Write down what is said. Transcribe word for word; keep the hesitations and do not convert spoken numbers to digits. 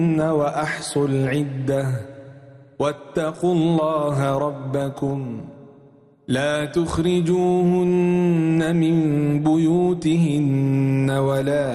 وأحصوا العدة واتقوا الله ربكم لا تخرجوهن من بيوتهن ولا